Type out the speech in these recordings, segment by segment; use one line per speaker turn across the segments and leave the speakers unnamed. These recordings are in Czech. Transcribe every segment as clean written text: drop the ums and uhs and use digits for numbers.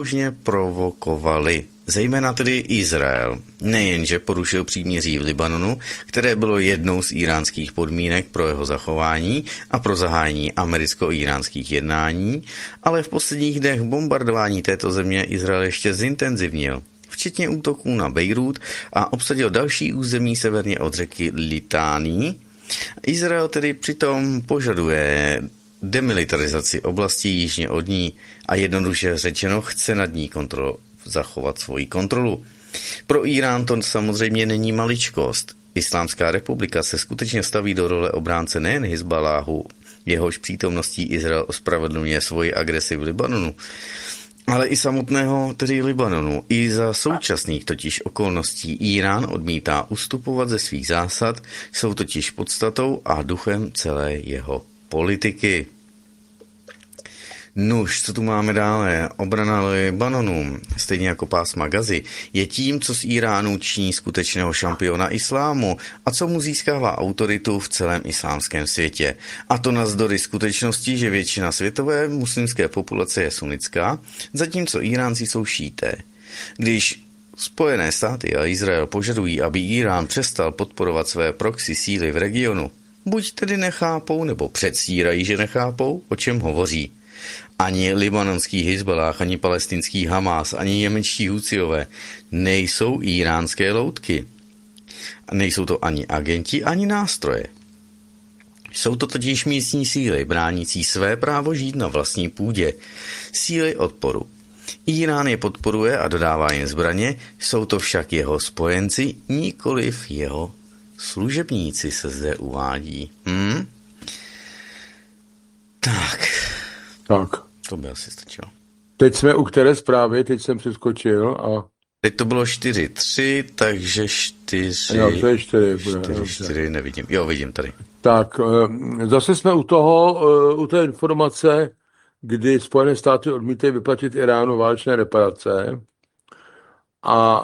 možně provokovali, zejména tedy Izrael. Nejenže porušil příměří v Libanonu, které bylo jednou z íránských podmínek pro jeho zachování a pro zahájení americko-íránských jednání, ale v posledních dnech bombardování této země Izrael ještě zintenzivnil, včetně útoků na Bejrút a obsadil další území severně od řeky Litání. Izrael tedy přitom požaduje demilitarizaci oblasti jižně od ní a jednoduše řečeno chce nad ní zachovat svoji kontrolu. Pro Irán to samozřejmě není maličkost. Islámská republika se skutečně staví do role obránce nejen Hizbaláhu, jehož přítomností Izrael ospravedlňuje svoji agresi v Libanonu, ale i samotného tedy Libanonu. I za současných totiž okolností Irán odmítá ustupovat ze svých zásad, jsou totiž podstatou a duchem celé jeho politiky. Nuž, co tu máme dále? Obrana Libanonu, stejně jako pásma Gazy, je tím, co z Iránu činí skutečného šampiona islámu a co mu získává autoritu v celém islámském světě. A to navzdory skutečnosti, že většina světové muslimské populace je sunnická, zatímco Iránci jsou šíité. Když Spojené státy a Izrael požadují, aby Irán přestal podporovat své proxy síly v regionu, buď tedy nechápou, nebo předstírají, že nechápou, o čem hovoří. Ani libanonský Hizbalách, ani palestinský Hamás, ani jemenští Húciové nejsou íránské loutky. Nejsou to ani agenti, ani nástroje. Jsou to totiž místní síly, bránící své právo žít na vlastní půdě. Síly odporu. Irán je podporuje a dodává jim zbraně, jsou to však jeho spojenci, nikoliv jeho služebníci, se zde uvádí. Tak. To by asi stačilo.
Teď jsme u které zprávy, teď jsem přeskočil a...
Teď to bylo 4-3, takže 4...
Jo, to je 4.
4, nevidím. Jo, vidím tady.
Tak, zase jsme u té informace, kdy Spojené státy odmítají vyplatit Iránu válečné reparace. A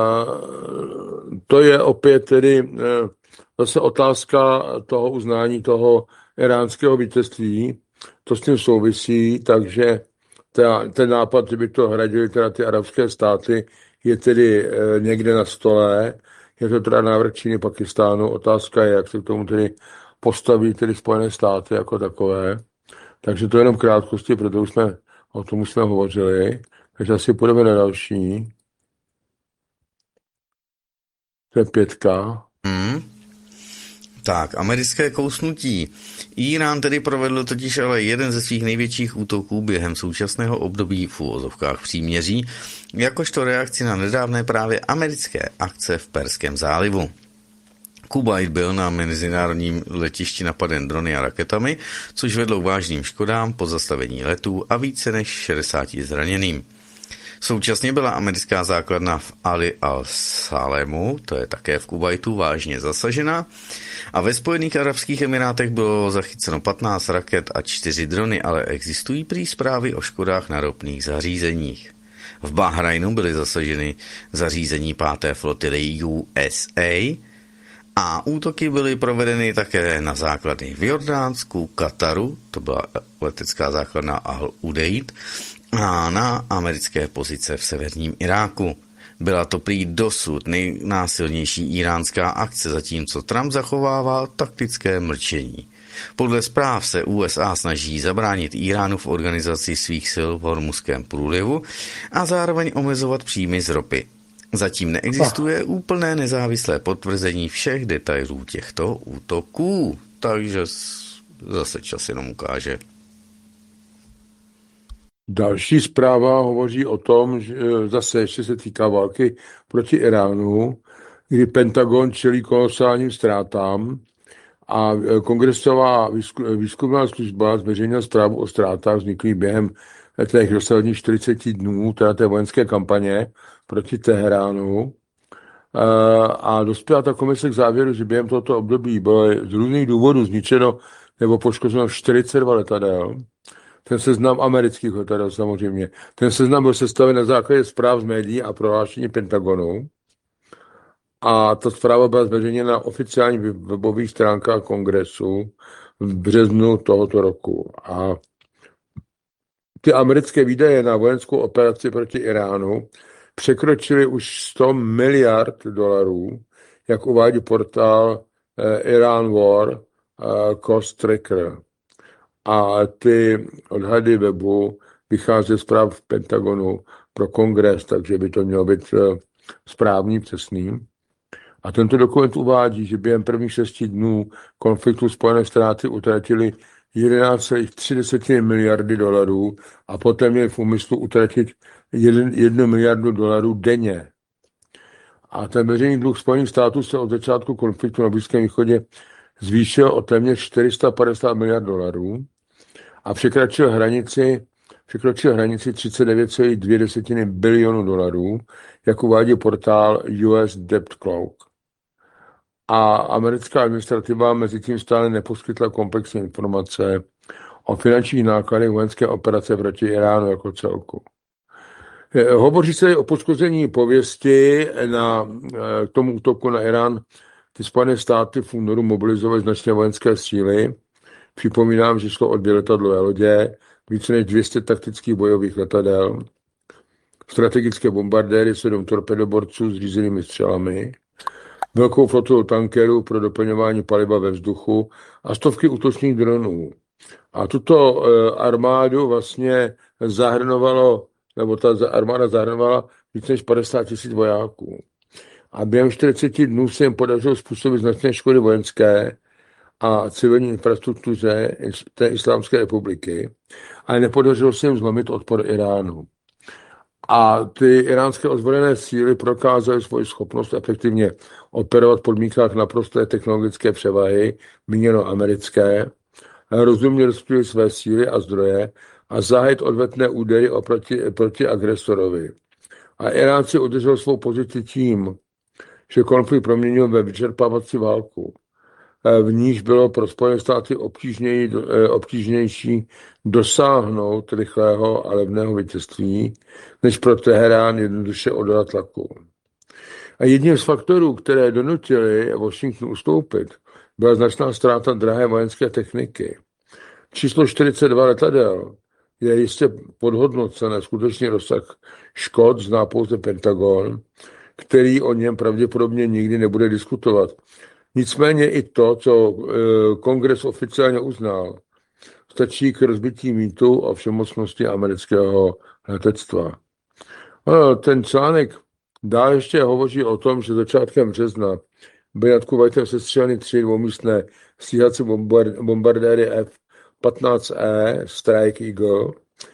to je opět tedy zase otázka toho uznání toho iránského vítězství. To s tím souvisí, takže ten nápad, že by to hradili teda ty arabské státy, je tedy někde na stole. Je to teda návrh Číny, Pakistánu. Otázka je, jak se k tomu tedy postaví tedy Spojené státy jako takové. Takže to jenom krátkosti, protože jsme o tom jsme hovořili. Takže asi půjdeme na další. To je 5.
Tak, americké kousnutí. Irán tedy provedl totiž ale jeden ze svých největších útoků během současného období v uvozovkách příměří, jakožto reakci na nedávné právě americké akce v Perském zálivu. Kuwait byl na mezinárodním letišti napaden drony a raketami, což vedlo k vážným škodám, pozastavení letů a více než 60 zraněným. Současně byla americká základna v Ali al-Salemu, to je také v Kuwaitu, vážně zasažena a ve Spojených arabských emirátech bylo zachyceno 15 raket a 4 drony, ale existují prý zprávy o škodách na ropných zařízeních. V Bahrajnu byly zasaženy zařízení 5. flotily USA a útoky byly provedeny také na základny v Jordánsku, Kataru, to byla letecká základna Al-Udeid, a na americké pozice v severním Iráku. Byla to prý dosud nejnásilnější iránská akce, zatímco Trump zachovává taktické mlčení. Podle zpráv se USA snaží zabránit Iránu v organizaci svých sil v Hormuzském průlivu a zároveň omezovat příjmy z ropy. Zatím neexistuje úplné nezávislé potvrzení všech detailů těchto útoků, takže zase čas jenom ukáže.
Další zpráva hovoří o tom, že zase ještě se týká války proti Iránu, kdy Pentagon čelí kolosálním ztrátám a kongresová výzkumná služba zveřejnila zprávu o ztrátách vzniklých během těch dosavadních 40 dnů, teda té vojenské kampaně proti Teheránu. A dospěla ta komise k závěru, že během tohoto období bylo z různých důvodů zničeno nebo poškozeno 42 letadel. Ten seznam amerických letadel samozřejmě. Ten seznam byl sestaven na základě zpráv z médií a prohlášení Pentagonu. A ta zpráva byla zveřejněna na oficiálních webových stránkách kongresu v březnu tohoto roku. A ty americké výdaje na vojenskou operaci proti Iránu překročily už 100 miliard dolarů, jak uvádí portál Iran War Cost Tracker. A ty odhady webu vychází zpráv v Pentagonu pro kongres, takže by to mělo být správný, přesný. A tento dokument uvádí, že během prvních 6 dnů konfliktu Spojené státy utratili 11,3 miliardy dolarů a poté měli v úmyslu utratit 1 miliardu dolarů denně. A ten veřejný dluh Spojených států se od začátku konfliktu na Blízkém východě zvýšil o téměř 450 miliard dolarů a překročil hranici 39,2 bilionu dolarů, jak uvádí portál US Debt Clock. A americká administrativa mezi tím stále neposkytla komplexní informace o finančních nákladech vojenské operace proti Iránu jako celku. Hovoří se o poškození pověsti k tomu útoku na Irán. Ty Spojené státy v únoru mobilizovaly značné vojenské síly. Připomínám, že šlo o 2 letadlové lodě, více než 200 taktických bojových letadel, strategické bombardéry, 7 torpedoborců s řízenými střelami, velkou flotilu tankerů pro doplňování paliva ve vzduchu a stovky útočných dronů. A tuto armádu vlastně ta armáda zahrnovala více než 50 000 vojáků. A během 40 dnů se jim podařilo způsobit značné škody vojenské a civilní infrastruktuře té Islámské republiky, ale nepodařilo se jim zlomit odpor Iránu. A ty iránské ozbrojené síly prokázaly svoji schopnost efektivně operovat v podmínkách naprosté technologické převahy, míněno americké, rozumně rozptýlit své síly a zdroje a zahájit odvetné údery proti agresorovi. A Iránci udržel svou pozici tím, že konflikt proměnil ve vyčerpávací válku. V níž bylo pro Spojené státy obtížnější dosáhnout rychlého a levného vítězství, než pro Teherán jednoduše odolat tlaku. A jedním z faktorů, které donutily Washington ustoupit, byla značná ztráta drahé vojenské techniky. Číslo 42 letadel je jistě podhodnocené, skutečný rozsah škod zná pouze Pentagon, který o něm pravděpodobně nikdy nebude diskutovat. Nicméně i to, co kongres oficiálně uznal, stačí k rozbití mýtu o všemocnosti amerického letectva. Ten článek dál ještě hovoří o tom, že začátkem března byly nad Kuvajtem sestřeleny 3 dvoumístné stíhací bombardéry F-15E Strike Eagle.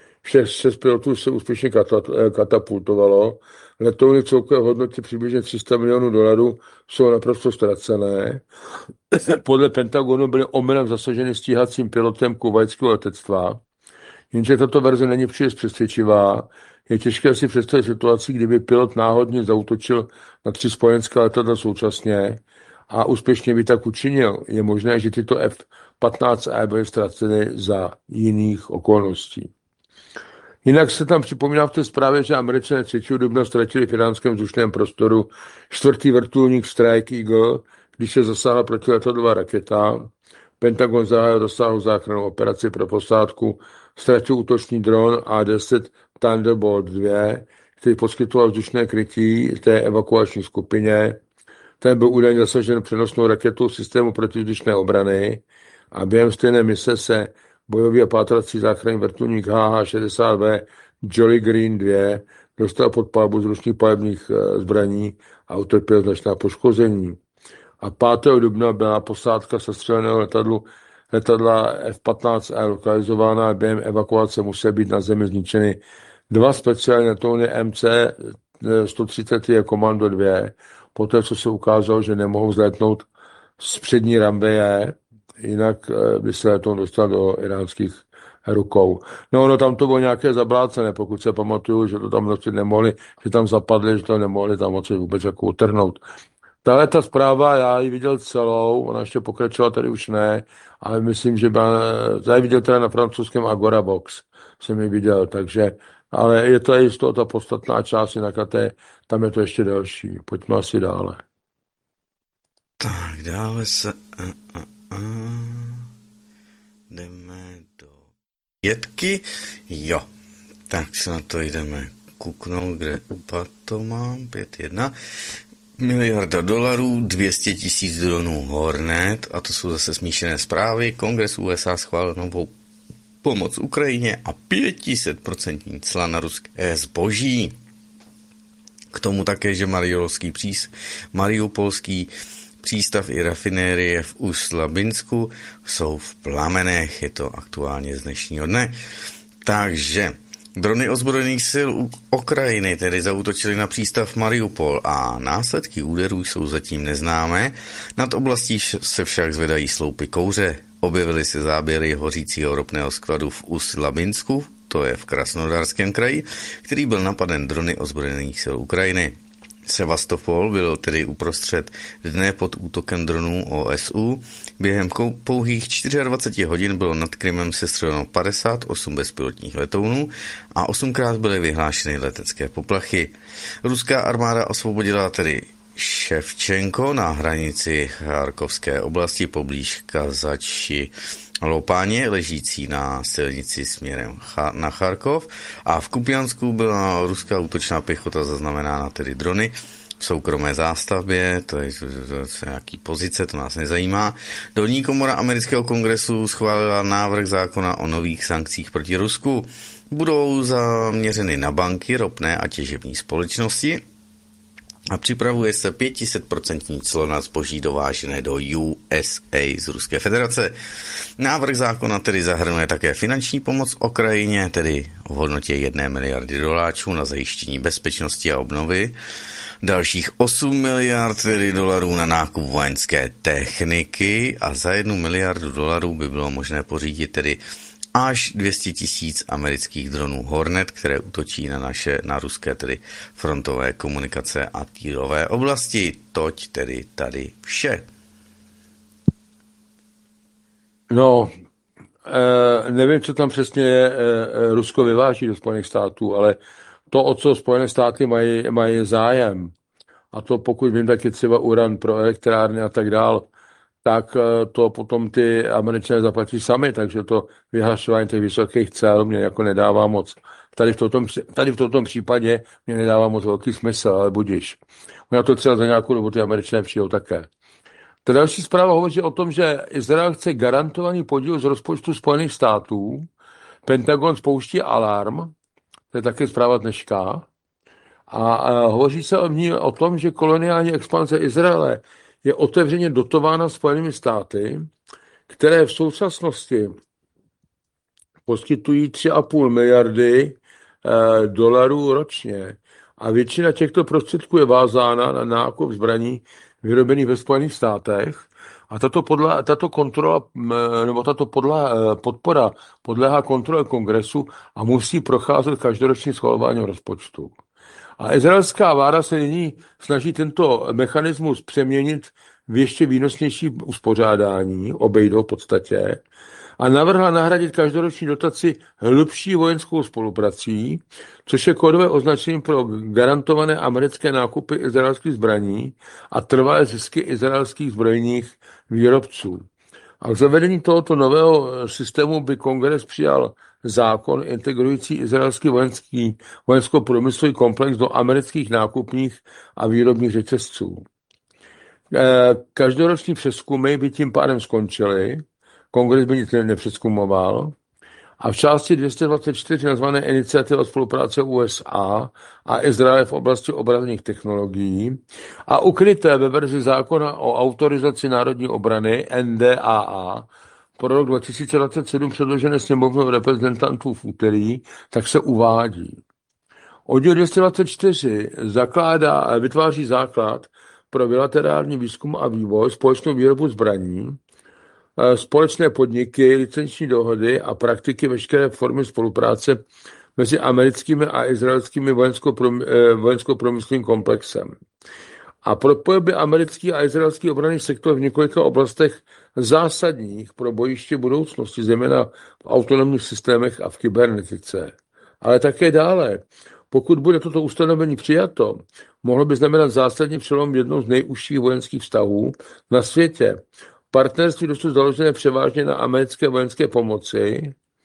6 pilotů se úspěšně katapultovalo. Letouny v celkové hodnotě přibližně 300 milionů dolarů jsou naprosto ztracené. Podle Pentagonu byly omylem zasaženy stíhacím pilotem kuvajského letectva. Jenže tato verze není příliš přesvědčivá. Je těžké si představit situaci, kdyby pilot náhodně zaútočil na 3 spojenské letadla současně a úspěšně by tak učinil. Je možné, že tyto F-15E byly ztraceny za jiných okolností. Jinak se tam připomíná v té zprávě, že Američané 3. dubna ztratili v iránském vzdušném prostoru 4. vrtulník Strike Eagle, když se zasáhla protiletadlová raketa. Pentagon zahájil rozsáhlou záchrannou operaci pro posádku, ztratil útočný dron A-10 Thunderbolt 2, který poskytoval vzdušné krytí té evakuační skupině. Ten byl údajně zasažen přenosnou raketou systému protivzdušné obrany a během stejné mise se bojový a pátrací záchranný vrtulník HH-60V Jolly Green 2 dostal pod palbu z ručních palebních zbraní a utrpěl značná poškození. A 5. dubna byla posádka sestřeleného letadla F-15E lokalizována a během evakuace musely být na zemi zničeny 2 speciální letouny MC-130 Komando 2, poté co se ukázalo, že nemohou vzlétnout z přední rambeje, jinak by se letoun dostal do iránských rukou. No, ono tam to bylo nějaké zablácené, pokud se pamatuju, že to tam nosit nemohli, že tam zapadli, že to nemohli tam moci vůbec jako utrhnout. Tahle ta zpráva, já ji viděl celou, ona ještě pokračovala, tady už ne, ale myslím, že já ji viděl teda na francouzském Agora Box, jsem ji viděl, takže, ale je to jisto ta podstatná část, jinak tam je to ještě delší. Pojďme asi dále.
Tak, dále se... Jdeme do 5. Jo, Tak se na to jdeme kouknout, kde to mám, 5,1. Miliarda dolarů, 200 000 dronů Hornet, a to jsou zase smíšené zprávy. Kongres USA schválil novou pomoc Ukrajině a 500% cla na ruské zboží. K tomu také, že mariupolský přístav i rafinérie v Ústlabinsku jsou v plamenech, je to aktuálně z dnešního dne. Takže drony ozbrojených sil Ukrajiny tedy zaútočily na přístav Mariupol a následky úderů jsou zatím neznámé. Nad oblastí se však zvedají sloupy kouře. Objevily se záběry hořícího ropného skladu v Ústlabinsku, to je v Krasnodarském kraji, který byl napaden drony ozbrojených sil Ukrajiny. Sevastopol byl tedy uprostřed dne pod útokem dronů OSU. Během pouhých 24 hodin bylo nad Krymem sestřeleno 58 bezpilotních letounů a 8krát byly vyhlášeny letecké poplachy. Ruská armáda osvobodila tedy Ševčenko na hranici Charkovské oblasti poblíž Kazači Lopáně, ležící na silnici směrem na Charkov, a v Kupiansku byla ruská útočná pěchota zaznamenána tedy drony v soukromé zástavbě, to je nějaký pozice, to nás nezajímá. Dolní komora amerického kongresu schválila návrh zákona o nových sankcích proti Rusku. Budou zaměřeny na banky, ropné a těžební společnosti a připravuje se 500% clo na zboží dovážené do USA z Ruské federace. Návrh zákona tedy zahrnuje také finanční pomoc Ukrajině, tedy v hodnotě 1 miliardy doláčů na zajištění bezpečnosti a obnovy, dalších 8 miliard tedy dolarů na nákup vojenské techniky a za 1 miliardu dolarů by bylo možné pořídit tedy až 200 000 amerických dronů Hornet, které útočí na ruské tedy frontové komunikace a týlové oblasti. Toť tedy tady vše.
No, nevím, co tam přesně Rusko vyváží do Spojených států, ale to, o co Spojené státy mají zájem, a to pokud vím, tak je třeba uran pro elektrárny a tak dál, tak to potom ty Američané zaplatí sami, takže to vyhlašování těch vysokých cel mě jako nedává moc. Tady v tomto případě mě nedává moc velký smysl, ale budiš. Na to třeba za nějakou dobu ty Američané přijdou také. Ta další zpráva hovoří o tom, že Izrael chce garantovaný podíl z rozpočtu Spojených států. Pentagon spouští alarm, to je také zpráva dneška, a hovoří se o tom, že koloniální expanze Izraele je otevřeně dotována Spojenými státy, které v současnosti poskytují 3,5 miliardy dolarů ročně. A většina těchto prostředků je vázána na nákup zbraní vyrobených ve Spojených státech. A tato kontrola, nebo tato podpora podléhá kontrole kongresu a musí procházet každoroční schvalování rozpočtu. A izraelská vláda se nyní snaží tento mechanismus přeměnit v ještě výnosnější uspořádání, obejdou v podstatě, a navrhla nahradit každoroční dotaci hlubší vojenskou spoluprací, což je kódové označení pro garantované americké nákupy izraelských zbraní a trvalé zisky izraelských zbrojních výrobců. A k zavedení tohoto nového systému by kongres přijal zákon integrující izraelský vojensko-průmyslový komplex do amerických nákupních a výrobních řetězců. Každoroční přezkumy by tím pádem skončily, kongres by nic nepřezkumoval, a v části 224 nazvané iniciativa spolupráce USA a Izraele v oblasti obranných technologií a ukryté ve verzi zákona o autorizaci národní obrany NDAA pro rok 2027 předložené sněmovnou reprezentantů v úterý, tak se uvádí. Oddíl 224 vytváří základ pro bilaterální výzkum a vývoj, společnou výrobu zbraní, společné podniky, licenční dohody a praktiky veškeré formy spolupráce mezi americkými a izraelskými vojensko-průmyslovým komplexem. A propojil by americký a izraelský obranný sektor v několika oblastech zásadních pro bojiště budoucnosti, zejména v autonomních systémech a v kybernetice. Ale také dále, pokud bude toto ustanovení přijato, mohlo by znamenat zásadní přelom jednou z nejužších vojenských vztahů na světě. Partnerství dosud založené převážně na americké vojenské pomoci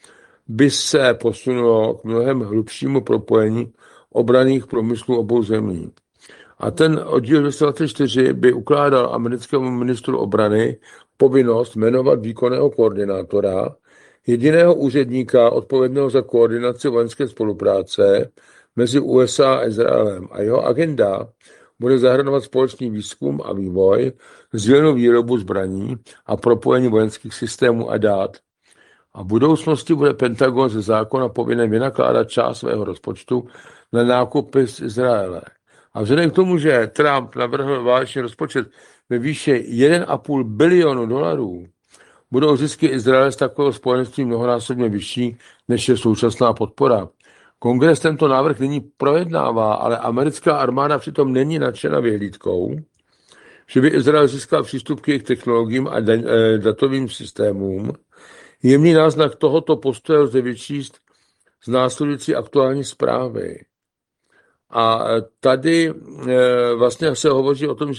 by se posunulo k mnohem hlubšímu propojení obranných průmyslů obou zemí. A ten oddíl 224 by ukládal americkému ministru obrany povinnost jmenovat výkonného koordinátora, jediného úředníka odpovědného za koordinaci vojenské spolupráce mezi USA a Izraelem. A jeho agenda bude zahrnovat společný výzkum a vývoj, sdílenou výrobu zbraní a propojení vojenských systémů a dát. A v budoucnosti bude Pentagon ze zákona povinen vynakládat část svého rozpočtu na nákupy z Izraele. A vzhledem k tomu, že Trump navrhl válečný rozpočet ve výši 1,5 bilionu dolarů, budou zisky Izraele z takového spojenství mnohonásobně vyšší, než je současná podpora. Kongres tento návrh nyní projednává, ale americká armáda přitom není nadšena vyhlídkou, že by Izrael získal přístup k jejich technologiím a datovým systémům. Jemný náznak tohoto postoje lze vyčíst z následující aktuální zprávy. A tady vlastně se hovoří o tom,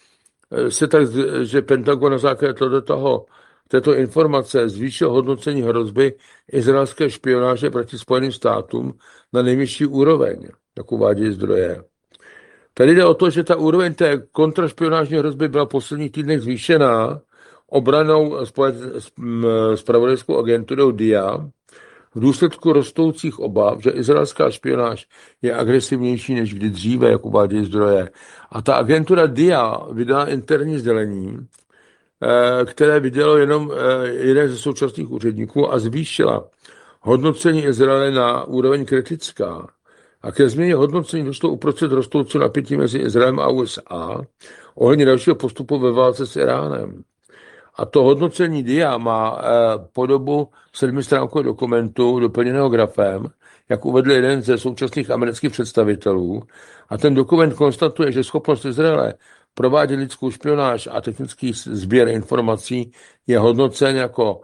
že Pentagon na základě této informace zvýšil hodnocení hrozby izraelské špionáže proti Spojeným státům na nejvyšší úroveň, jak uvádějí zdroje. Tady jde o to, že ta úroveň té kontrašpionážní hrozby byla v posledních týdnech zvýšená obranou zpravodajskou agenturou DIA v důsledku rostoucích obav, že izraelská špionáž je agresivnější než kdy dříve, jak uvádějí zdroje. A ta agentura DIA vydala interní sdělení, které vydalo jenom jeden ze současných úředníků a zvýšila hodnocení Izraele na úroveň kritická. A ke změně hodnocení došlo uprostřed rostoucího napětí mezi Izraelem a USA ohledně dalšího postupu ve válce s Iránem. A to hodnocení DIA má podobu 7stránkového dokumentu doplněného grafem, jak uvedl jeden ze současných amerických představitelů. A ten dokument konstatuje, že schopnost Izraele provádět lidskou špionáž a technický sběr informací je hodnocen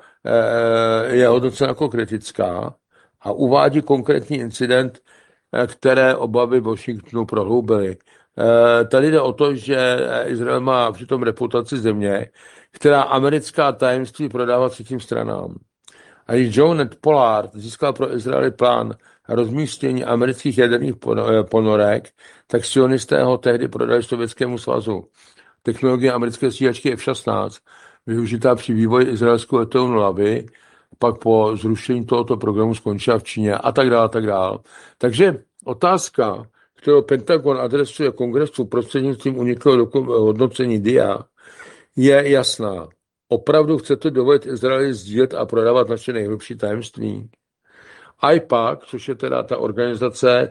jako kritická a uvádí konkrétní incident, které obavy Washingtonu prohloubily. Tady jde o to, že Izrael má přitom reputaci země, která americká tajemství prodává třetím stranám. A když John Pollard získal pro Izraeli plán rozmístění amerických jaderných ponorek, tak sionisté ho tehdy prodali Sovětskému svazu. Technologie americké stíhačky F-16, využitá při vývoji izraelského letounu Lavy, pak po zrušení tohoto programu skončila v Číně a tak dále, a tak dále. Takže otázka, kterou Pentagon adresuje Kongresu prostřednictvím uniklého hodnocení DIA, je jasná. Opravdu chcete dovolit Izraeli sdílet a prodávat naše nejhlubší tajemství? IPAC, což je teda ta organizace,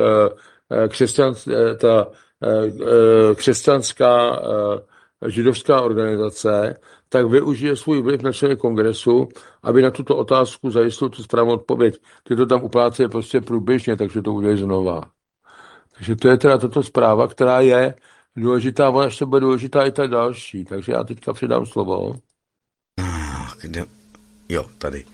křesťanská židovská organizace, tak využije svůj vliv na členy Kongresu, aby na tuto otázku zajistil tu správnou odpověď. Ty to tam uplácejí prostě průběžně, takže to udělají znova. Takže to je teda tato zpráva, která je důležitá, ona ještě bude důležitá i ta další. Takže já teďka předám slovo.
Jo, tady.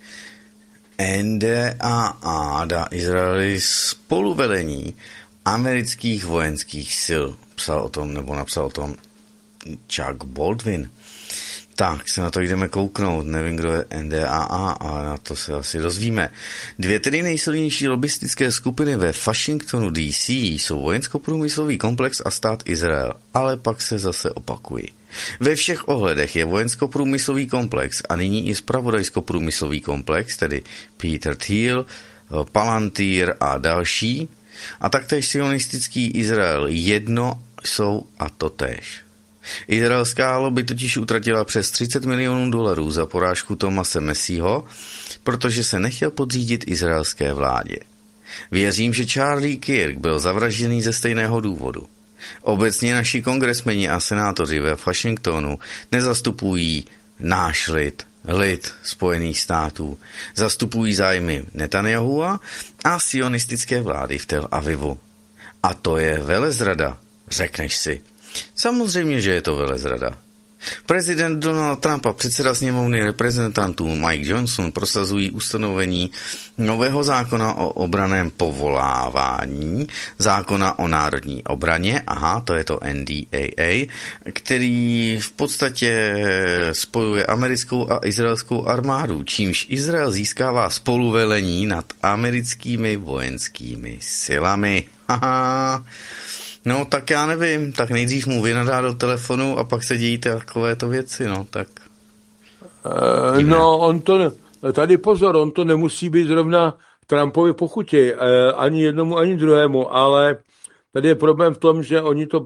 NDAA dá Izraeli spoluvedení amerických vojenských sil. Napsal o tom Chuck Baldwin. Tak se na to jdeme kouknout. Nevím, kdo je NDAA, ale na to se asi dozvíme. Dvě tedy nejsilnější lobistické skupiny ve Washingtonu DC jsou vojensko-průmyslový komplex a stát Izrael. Ale pak se zase opakují. Ve všech ohledech je vojensko-průmyslový komplex a nyní i zpravodajsko-průmyslový komplex, tedy Peter Thiel, Palantir a další, a taktéž sionistický Izrael jedno jsou a totéž. Izraelská lobby totiž utratila přes $30 milionů za porážku Thomase Masseyho, protože se nechtěl podřídit izraelské vládě. Věřím, že Charlie Kirk byl zavražděný ze stejného důvodu. Obecně naši kongresmeni a senátoři ve Washingtonu nezastupují náš lid Spojených států. Zastupují zájmy Netanyahua a sionistické vlády v Tel Avivu. A to je velezrada, řekneš si. Samozřejmě, že je to velezrada. Prezident Donald Trump a předseda sněmovny reprezentantů Mike Johnson prosazují ustanovení nového zákona o obranném povolávání, zákona o národní obraně, to je to NDAA, který v podstatě spojuje americkou a izraelskou armádu, čímž Izrael získává spoluvelení nad americkými vojenskými silami. No, tak já nevím, tak nejdřív mu vynadá do telefonu a pak se dějí takovéto věci, no, tak.
Tady pozor, on to nemusí být zrovna Trumpovi pochuti, ani jednomu, ani druhému, ale tady je problém v tom, že oni to,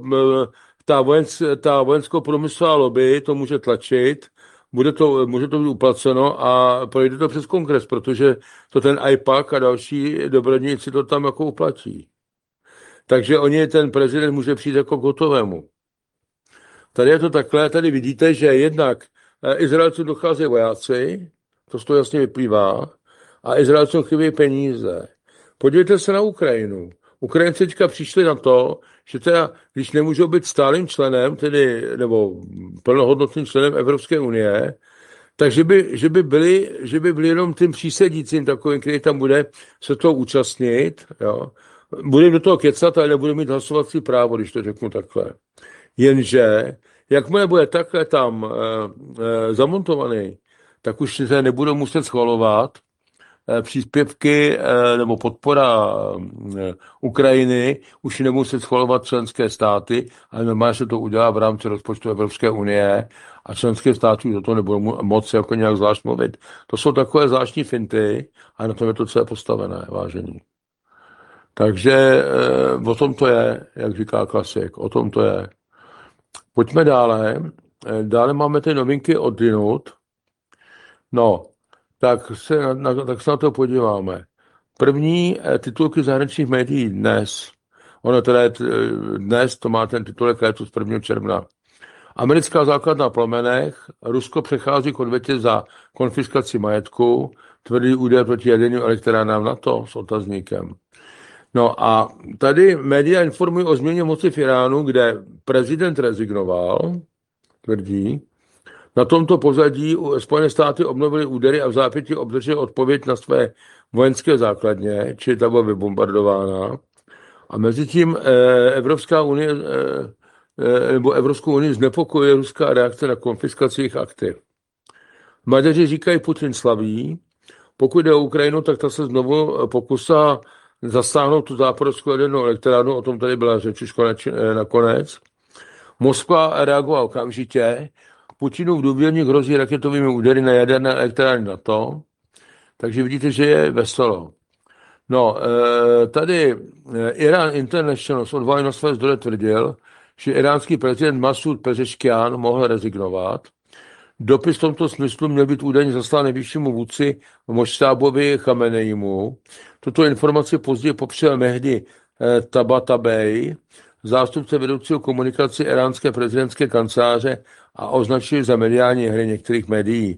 ta vojensko-průmyslová lobby to může tlačit, může to být uplaceno a projde to přes kongres, protože to ten IPAC a další dobrodníci to tam jako uplatí. Takže ten prezident může přijít jako k hotovému. Tady je to takhle, tady vidíte, že jednak Izraelcům docházejí vojáci, to z toho jasně vyplývá, a Izraelcům chybí peníze. Podívejte se na Ukrajinu. Ukrajinci teďka přišli na to, že teda, když nemůžou být stálým členem, nebo plnohodnotným členem Evropské unie, takže že by byli jenom tím přísedícím takovým, který tam bude se toho účastnit, jo. Bude do toho kecat, ale nebude mít hlasovací právo, když to řeknu takhle. Jenže, jakmile bude takhle tam zamontovaný, tak už se nebudou muset schvalovat příspěvky nebo podpora Ukrajiny, už nebudou muset schvalovat členské státy, ale normálně se to udělá v rámci rozpočtu Evropské unie a členské státy do toho nebudou moc jako nějak zvlášť mluvit. To jsou takové zvláštní finty a na tom je to celé postavené, vážení. Takže o tom to je, jak říká klasik, o tom to je. Pojďme dále. Dále máme ty novinky odinut. No, tak se na to podíváme. První titulky zahraničních médií dnes. Ono teda je dnes, to má ten titulek letu z 1. června. Americká základna na plamenech, Rusko přechází k odvetě za konfiskaci majetku, tvrdý údaj proti jaderným elektrárnám NATO s otazníkem. No a tady média informují o změně moci v Iránu, kde prezident rezignoval, tvrdí. Na tomto pozadí Spojené státy obnovily údery a v zápětí obdržely odpověď na své vojenské základně, či ta byla vybombardována. A mezi tím Evropskou unii znepokojuje ruská reakce na konfiskaci jejich aktiv. Maďaři říkají, Putin slaví. Pokud jde o Ukrajinu, tak ta se znovu pokusá zasáhnout tu záporovskou jadernou elektrárnu, o tom tady byla řeč už nakonec. Moskva reagovala okamžitě. Putinův důvěrník hrozí raketovými údery na jaderné elektrárny NATO, takže vidíte, že je veselo. No, tady Iran International s odvoláním na své zdroje tvrdil, že iránský prezident Masud Pezeškian mohl rezignovat. Dopis v tomto smyslu měl být údajně zaslán nejvyššímu vůdci Moštábovi Chameneimu. Tuto informaci později popřel Mehdi Tabatabai, zástupce vedoucího komunikaci iránské prezidentské kanceláře, a označil za mediální hry některých médií.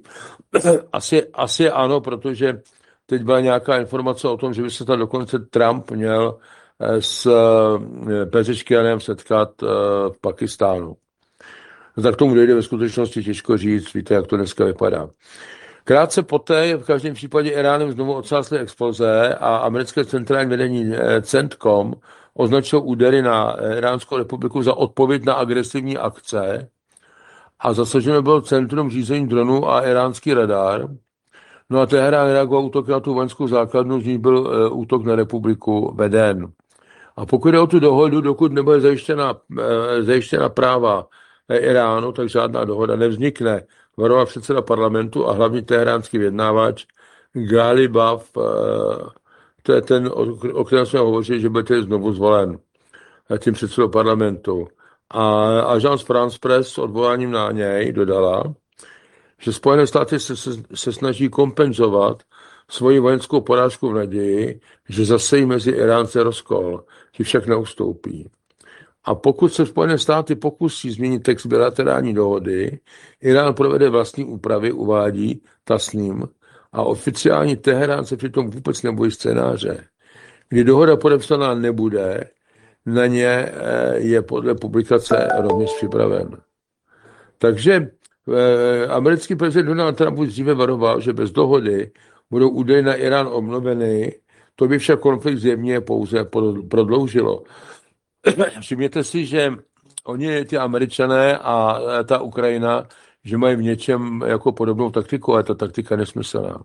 Asi ano, protože teď byla nějaká informace o tom, že by se tam dokonce Trump měl s Pezeškianem setkat v Pakistánu. Tak tomu dojde ve skutečnosti těžko říct, víte, jak to dneska vypadá. Krátce poté v každém případě Iránem znovu odsásly exploze a americké centrální vedení CENTCOM označilo údery na Iránskou republiku za odpověď na agresivní akce a zasaženo bylo centrum řízení dronů a iránský radar. No a Teherán reagoval útok na tu vojenskou základnu, z ní byl útok na republiku veden. A pokud jde o tu dohodu, dokud nebude zajištěna práva Iránu, tak žádná dohoda nevznikne. Varoval předseda parlamentu a hlavní teheránský vyjednávač Ghali Baf, to je ten, o kterém jsme hovořili, že bude znovu zvolen tím předsedou parlamentu. A Agence France Presse s odvoláním na něj dodala, že Spojené státy se snaží kompenzovat svoji vojenskou porážku v naději, že zasejí mezi Iránce rozkol, ti však neustoupí. A pokud se Spojené státy pokusí změnit text bilaterální dohody, Irán provede vlastní úpravy, uvádí Tasnim, a oficiální Teherán se přitom vůbec nebojí scénáře. Kdy dohoda podepsaná nebude, na ně je podle publikace rovněž připraven. Takže americký prezident Donald Trump už dříve varoval, že bez dohody budou údaje na Irán obnoveny, to by však konflikt zjevně pouze prodloužilo. Všimněte si, že oni, ty Američané a ta Ukrajina, že mají v něčem jako podobnou taktiku, ale ta taktika je nesmyslná.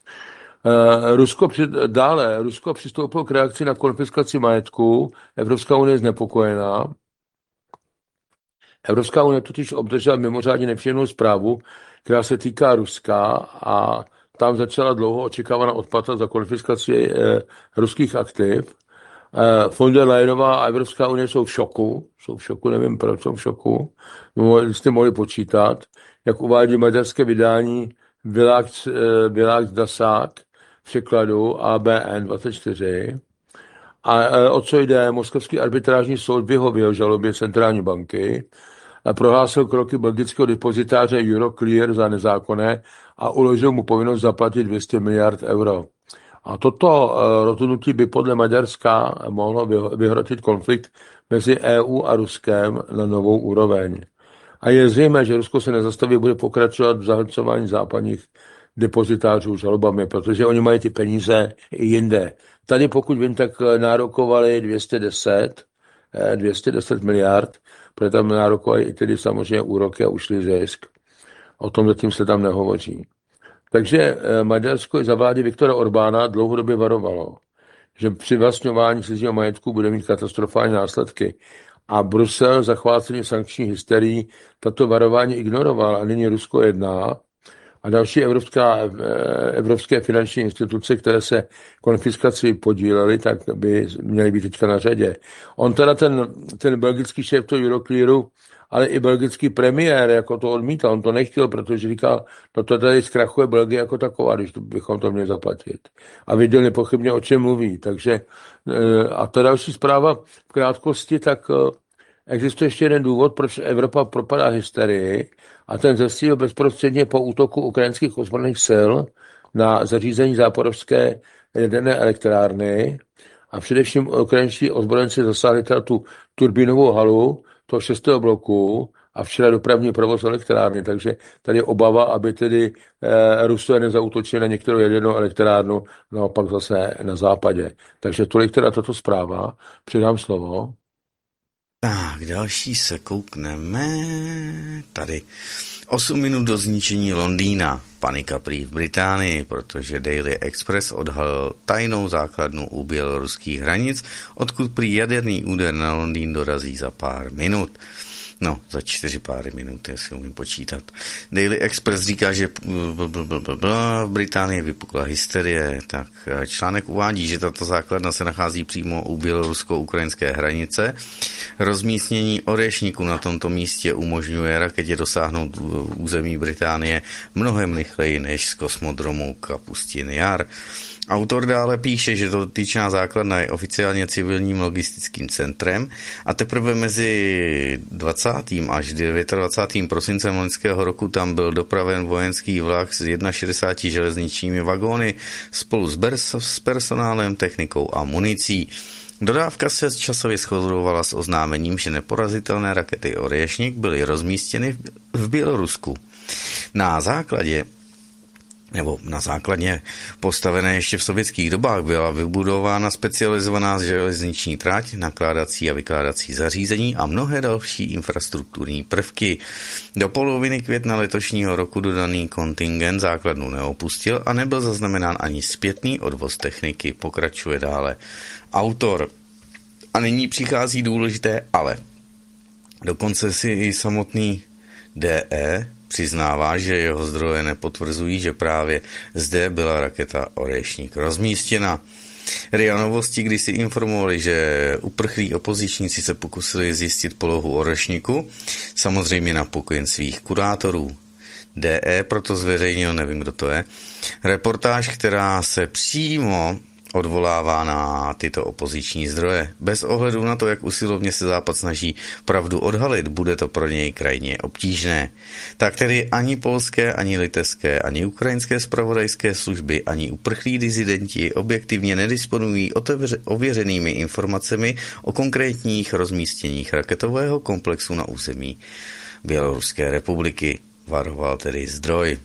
Rusko přistoupilo k reakci na konfiskaci majetku, Evropská unie je znepokojená. Evropská unie totiž obdržela mimořádně nepříjemnou zprávu, která se týká Ruska a tam začala dlouho očekávaná odplata za konfiskaci ruských aktiv. Von der Leyenová a Evropská unie jsou v šoku, nevím proč jsou v šoku, jste mohli počítat, jak uvádí maďarské vydání Világ Dasák v překladu ABN 24. A o co jde? Moskevský arbitrážní soud vyhověl žalobě centrální banky a prohlásil kroky belgického depozitáře Euroclear za nezákonné a uložil mu povinnost zaplatit 200 miliard euro. A toto rozhodnutí by podle Maďarska mohlo vyhrotit konflikt mezi EU a Ruskem na novou úroveň. A je zřejmé, že Rusko se nezastaví, bude pokračovat v zahlcování západních depozitářů žalobami, protože oni mají ty peníze i jinde. Tady, pokud vím, tak nárokovali 210 miliard, protože tam nárokovali i tedy samozřejmě úroky a ušli zisk. O tom zatím se tam nehovoří. Takže Maďarsko i za vlády Viktora Orbána dlouhodobě varovalo, že přivlastňování cizího majetku bude mít katastrofální následky. A Brusel, zachvácený sankční hysterií, tato varování ignoroval a nyní Rusko jedná. A další evropské finanční instituce, které se konfiskaci podílely, tak by měly být teďka na řadě. On teda ten belgický šéf toho Euroclearu, ale i belgický premiér jako to odmítal, on to nechtěl, protože říkal, no to tady zkrachuje Belgie jako taková, když bychom to měli zaplatit. A viděl nepochybně, o čem mluví. Takže a ta další zpráva v krátkosti, tak existuje ještě jeden důvod, proč Evropa propadá hysterii, a ten zesílil bezprostředně po útoku ukrajinských ozbrojených sil na zařízení záporovské jaderné elektrárny a především ukrajinští ozbrojenci zasáhli tu turbínovou halu toho 6. bloku a včera dopravní provoz elektrárny, takže tady je obava, aby tedy Rusové nezautočili na některou jadernou elektrárnu, naopak zase na západě. Takže tolik teda tato zpráva. Předám slovo.
Tak, další se koukneme tady. 8 minut do zničení Londýna. Panika prý v Británii, protože Daily Express odhalil tajnou základnu u běloruských hranic, odkud prý jaderný úder na Londýn dorazí za pár minut. No, za 4 pár minut, jestli umím počítat. Daily Express říká, že v Británii vypukla hysterie. Tak článek uvádí, že tato základna se nachází přímo u bělorusko-ukrajinské hranice. Rozmístění orešníku na tomto místě umožňuje raketě dosáhnout území Británie mnohem rychleji než z kosmodromu Kapustin Jar. Autor dále píše, že dotyčná základna je oficiálně civilním logistickým centrem a teprve mezi 20. až 29. prosincem loňského roku tam byl dopraven vojenský vlak s 61 železničními vagóny spolu s personálem, technikou a municí. Dodávka se časově shodovala s oznámením, že neporazitelné rakety Orješnik byly rozmístěny v Bělorusku. Na základně postavené ještě v sovětských dobách byla vybudována specializovaná železniční trať, nakládací a vykládací zařízení a mnohé další infrastrukturní prvky. Do poloviny května letošního roku dodaný kontingent základnu neopustil a nebyl zaznamenán ani zpětný odvoz techniky, pokračuje dále autor. A nyní přichází důležité ale. Dokonce si i samotný DE přiznává, že jeho zdroje nepotvrzují, že právě zde byla raketa Orešník rozmístěna. RIA Novosti kdysi informovali, že uprchlí opozičníci se pokusili zjistit polohu Orešníku, samozřejmě na pokyn svých kurátorů. DE proto zveřejnil, nevím, kdo to je, reportáž, která se přímo odvolává na tyto opoziční zdroje. Bez ohledu na to, jak usilovně se Západ snaží pravdu odhalit, bude to pro něj krajně obtížné. Tak tedy ani polské, ani litevské, ani ukrajinské zpravodajské služby, ani uprchlí dizidenti objektivně nedisponují ověřenými informacemi o konkrétních rozmístěních raketového komplexu na území Běloruské republiky, varoval tedy zdroj.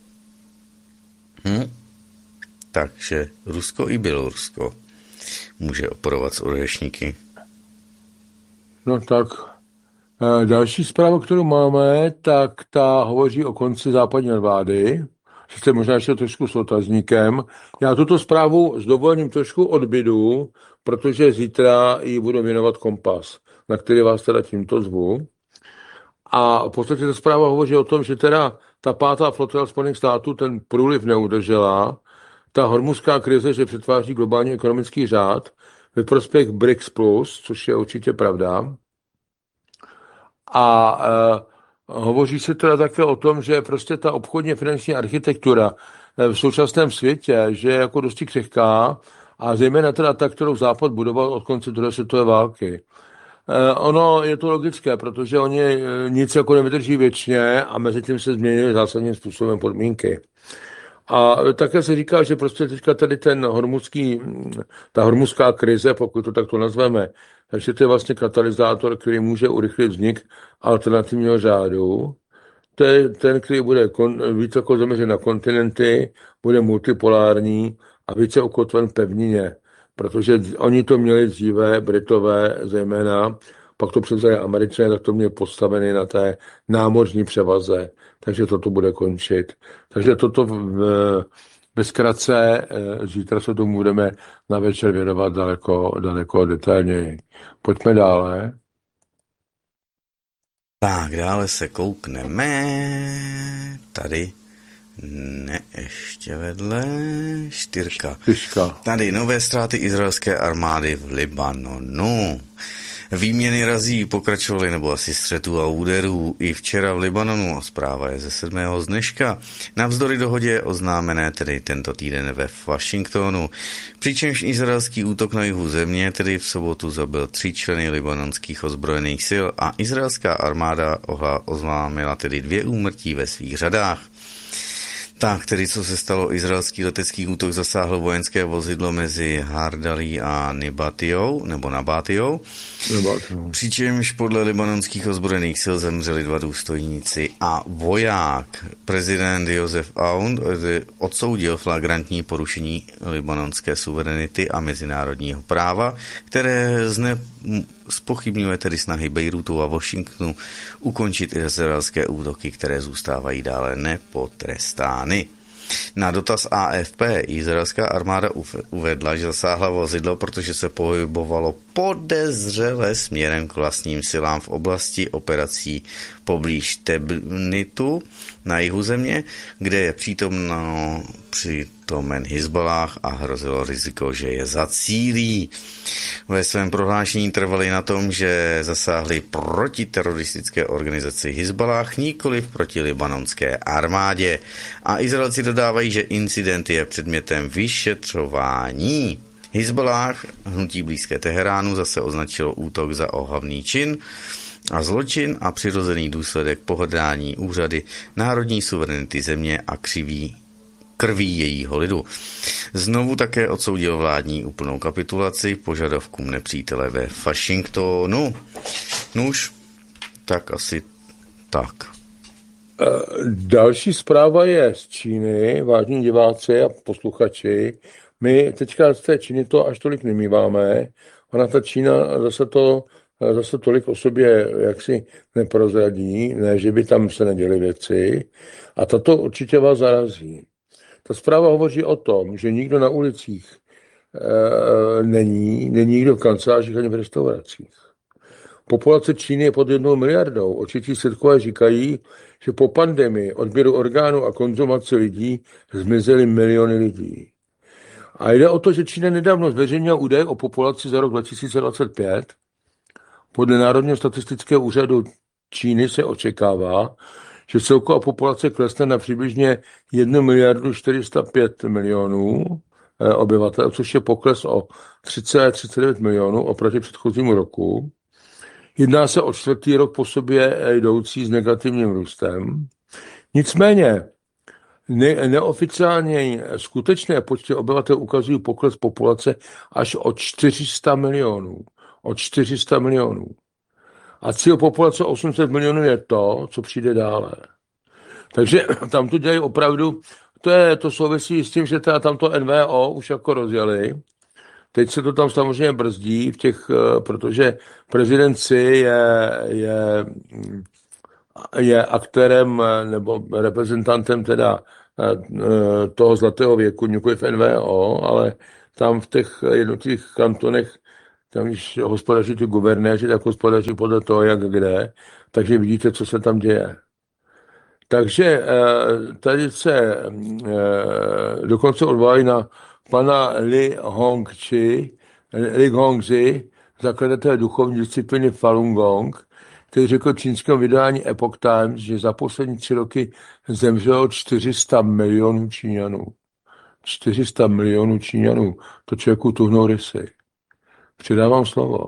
Takže Rusko i Bělorusko může operovat s orešníky.
No tak, další zpráva, kterou máme, tak ta hovoří o konci západní armády. Sice možná ještě trošku s otazníkem. Já tuto zprávu s dovolením trošku odbydu, protože zítra ji budu věnovat Kompas, na který vás teda tímto zvu. A v podstatě ta zpráva hovoří o tom, že teda ta pátá flotila Spojených států ten průliv neudržela. Ta hormuzská krize, že přetváří globální ekonomický řád ve prospěch BRICS+, což je určitě pravda. A hovoří se teda také o tom, že prostě ta obchodně finanční architektura v současném světě, že je jako dosti křehká a zejména teda ta, kterou Západ budoval od konce druhé světové války. Ono je to logické, protože oni nic jako nevydrží věčně a mezi tím se změnily zásadním způsobem podmínky. A také se říká, že prostě teďka tady ta hormuzská krize, pokud to takto nazveme, takže to je vlastně katalyzátor, který může urychlit vznik alternativního řádu. To je ten, který bude více jako zaměřen na kontinenty, bude multipolární a více ukotven v pevnině. Protože oni to měli dříve, Britové zejména, pak to převzali Američané, tak to měli postavené na té námořní převaze. Takže toto bude končit. Takže toto ve zkratce, zítra se tomu budeme na večer věnovat daleko detailněji. Pojďme dále.
Tak, dále se koukneme. Tady. Ne, ještě vedle. 4. Tady nové ztráty izraelské armády v Libanonu. Výměny razí pokračovaly, nebo asi střetů a úderů i včera v Libanonu. Zpráva je ze 7. z dneška. Navzdory dohodě oznámené tedy tento týden ve Washingtonu. Přičemž izraelský útok na jihu země tedy v sobotu zabil 3 členy libanonských ozbrojených sil a izraelská armáda oznámila tedy 2 úmrtí ve svých řadách. Tak, tedy co se stalo, izraelský letecký útok zasáhl vojenské vozidlo mezi Hardalí a Nabátijou. Přičemž podle libanonských ozbrojených sil zemřeli 2 důstojníci a voják. Prezident Josef Aoun odsoudil flagrantní porušení libanonské suverenity a mezinárodního práva, které zpochybňuje tedy snahy Bejrutu a Washingtonu ukončit izraelské útoky, které zůstávají dále nepotrestány. Na dotaz AFP izraelská armáda uvedla, že zasáhla vozidlo, protože se pohybovalo podezřele směrem k vlastním silám v oblasti operací poblíž Tebnitu na jihu země, kde je přítomen Hizballáh a hrozilo riziko, že je zacílí. Ve svém prohlášení trvali na tom, že zasáhli proti teroristické organizaci Hizballáh, nikoliv proti libanonské armádě. A Izraelci dodávají, že incident je předmětem vyšetřování. Hizballáh, hnutí blízké Teheránu, zase označilo útok za ohavný čin a zločin a přirozený důsledek pohrdání úřady národní suverenity země a krví jejího lidu. Znovu také odsoudil vládní úplnou kapitulaci požadavkům nepřítele ve Washingtonu. Nuž, tak asi tak.
Další zpráva je z Číny, vážní diváci a posluchači. My teďka z té Číny to až tolik nemýváme. Ona ta Čína zase tolik o sobě jaksi neprozradí, ne, že by tam se neděly věci. A tato určitě vás zarazí. Ta zpráva hovoří o tom, že nikdo na ulicích není nikdo v kancelářích ani v restauracích. Populace Číny je pod 1 miliardou. Určití svědkové říkají, že po pandemii, odběru orgánů a konzumace lidí zmizely miliony lidí. A jde o to, že Čína nedávno zveřejnila údaje o populaci za rok 2025. Podle Národního statistického úřadu Číny se očekává, že celková populace klesne na přibližně 1 miliardu 405 milionů obyvatel, což je pokles o 39 milionů oproti předchozímu roku. Jedná se o 4. rok po sobě jdoucí s negativním růstem. Nicméně neoficiálně skutečné počty obyvatel ukazují pokles populace až o 400 milionů. O 400 milionů. A cíl populace 800 milionů je to, co přijde dále. Takže tam to dělají opravdu, to souvisí s tím, že tam to NVO už jako rozjeli. Teď se to tam samozřejmě brzdí protože prezident Si je aktérem nebo reprezentantem teda toho zlatého věku, nikoliv NVO, ale tam v těch jednotlivých kantonech, tam když hospodaří ty guvernéři, tak hospodaří podle toho, jak kde. Takže vidíte, co se tam děje. Takže tady se dokonce odvolají na pana Li Hongzhi, zakladatel duchovní disciplíny Falun Gong, který řekl čínskému vydání Epoch Times, že za poslední 3 roky zemřelo 400 milionů Číňanů. 400 milionů Číňanů. To člověku tuhnou rysy. Předávám slovo.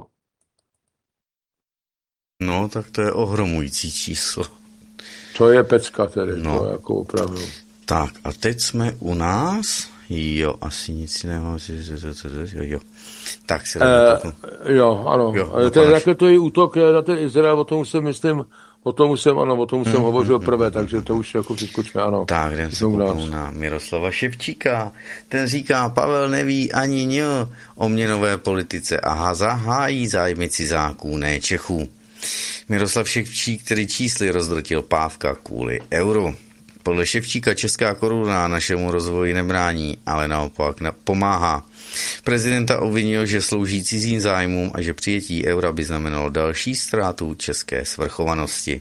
No, tak to je ohromující číslo.
To je pecka tedy,
no.
To jako opravdu.
Tak a teď jsme u nás. Jo, asi nic jiného. Jo. Tak se
jo, ano.
Jo,
to je takový útok na ten Izrael, o tom jsem hovořil prvé, takže to už jako přeskočíme, ano.
Tak, jdem se na Miroslava Ševčíka. Ten říká, Pavel neví ani ně o měnové politice a zahájí zájmy cizáků, ne Čechů. Miroslav Ševčík, který čísly rozdrtil pávka kvůli euru. Podle Ševčíka česká koruna našemu rozvoji nebrání, ale naopak pomáhá. Prezidenta obvinil, že slouží cizím zájmům a že přijetí eura by znamenalo další ztrátu české svrchovanosti.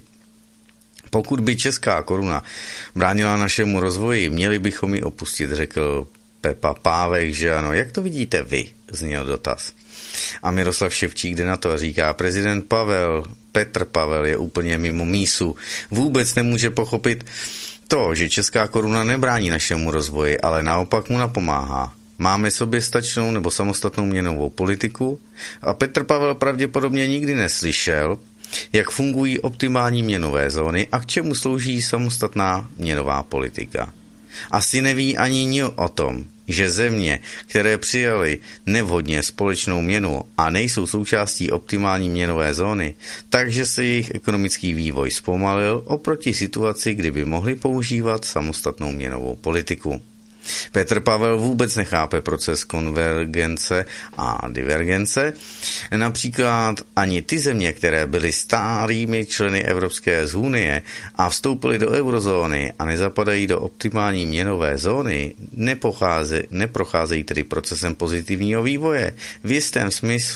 Pokud by česká koruna bránila našemu rozvoji, měli bychom ji opustit, řekl Pepa Pávek, že ano. Jak to vidíte vy? Zněl dotaz. A Miroslav Ševčík jde na to a říká, prezident Petr Pavel je úplně mimo mísu. Vůbec nemůže pochopit to, že česká koruna nebrání našemu rozvoji, ale naopak mu napomáhá. Máme soběstačnou nebo samostatnou měnovou politiku a Petr Pavel pravděpodobně nikdy neslyšel, jak fungují optimální měnové zóny a k čemu slouží samostatná měnová politika. Asi neví ani nic o tom, že země, které přijaly nevhodně společnou měnu a nejsou součástí optimální měnové zóny, takže se jejich ekonomický vývoj zpomalil oproti situaci, kdyby mohli používat samostatnou měnovou politiku. Petr Pavel vůbec nechápe proces konvergence a divergence. Například ani ty země, které byly starými členy Evropské unie a vstoupily do eurozóny a nezapadají do optimální měnové zóny, neprocházejí tedy procesem pozitivního vývoje. V jistém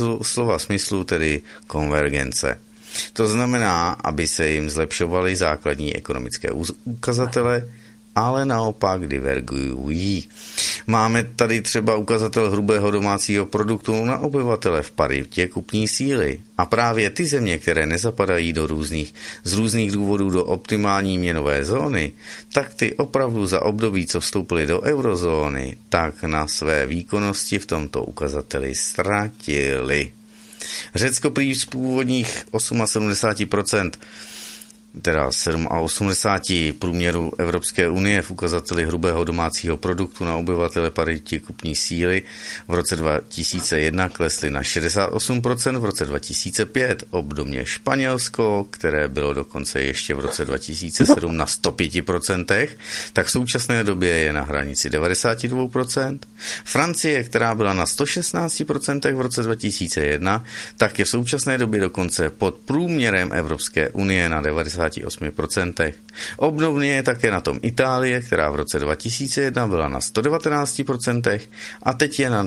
smyslu tedy konvergence. To znamená, aby se jim zlepšovaly základní ekonomické ukazatele, ale naopak divergují. Máme tady třeba ukazatel hrubého domácího produktu na obyvatele v paritě kupní síly. A právě ty země, které nezapadají z různých důvodů do optimální měnové zóny, tak ty opravdu za období, co vstoupily do eurozóny, tak na své výkonnosti v tomto ukazateli ztratili. Řecko prý z původních 78%, teda 87 průměru Evropské unie v ukazateli hrubého domácího produktu na obyvatele paritě kupní síly v roce 2001 klesly na 68% v roce 2005. Obdobně Španělsko, které bylo dokonce ještě v roce 2007 na 105%, tak v současné době je na hranici 92%. Francie, která byla na 116% v roce 2001, tak je v současné době dokonce pod průměrem Evropské unie na 98%. Obdobně je také na tom Itálie, která v roce 2001 byla na 119% a teď je na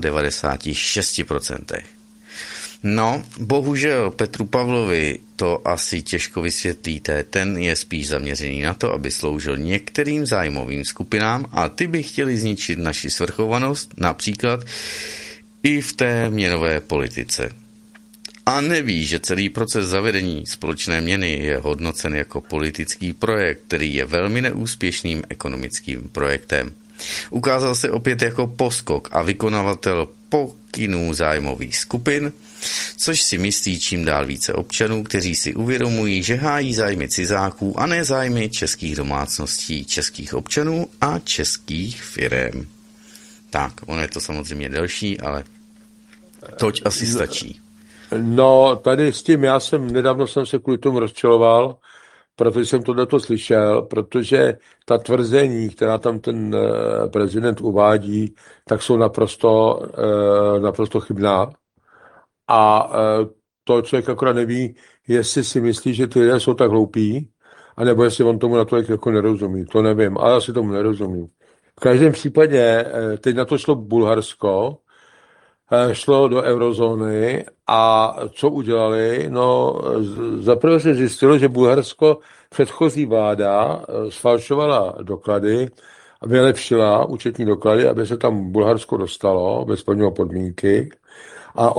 96%. No, bohužel Petru Pavlovi to asi těžko vysvětlíte, ten je spíš zaměřený na to, aby sloužil některým zájmovým skupinám a ty by chtěli zničit naši svrchovanost, například i v té měnové politice. A neví, že celý proces zavedení společné měny je hodnocen jako politický projekt, který je velmi neúspěšným ekonomickým projektem. Ukázal se opět jako poskok a vykonavatel pokynů zájmových skupin, což si myslí čím dál více občanů, kteří si uvědomují, že hájí zájmy cizáků a ne zájmy českých domácností, českých občanů a českých firem. Tak, ono je to samozřejmě delší, ale toť asi stačí.
No, tady s tím nedávno jsem se kvůli tomu rozčiloval, protože jsem tohleto slyšel, protože ta tvrzení, která tam ten prezident uvádí, tak jsou naprosto chybná. A to člověk akorát neví, jestli si myslí, že ty lidé jsou tak hloupí, anebo jestli on tomu natolik jako nerozumí. To nevím, ale asi tomu nerozumím. V každém případě teď na to šlo Bulharsko, šlo do eurozóny a co udělali? No, zaprvé se zjistilo, že Bulharsko předchozí vláda sfalšovala doklady a vylepšila účetní doklady, aby se tam Bulharsko dostalo, bez splnilo podmínky. A